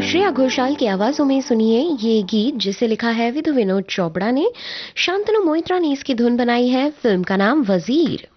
श्रेया घोषाल की आवाजों में सुनिए ये गीत, जिसे लिखा है विधु विनोद चोपड़ा ने। शांतनु मोहित्रा ने इसकी धुन बनाई है। फिल्म का नाम वजीर।